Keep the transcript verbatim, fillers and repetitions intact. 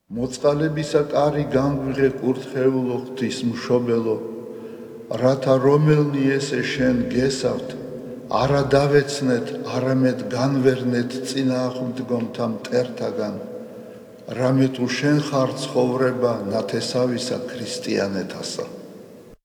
მოწყალებისა კარი განგვიღე კურთხეულო ღვთის მშობელო, რათა რომელნი ესე შენ გესავთ, არა დავეცნეთ, არამედ განვერნეთ წინააღმდგომთა მტერთაგან, რამე თუ შენ ხარ ცხოვრება ნათესავისა ქრისტიანეთასა.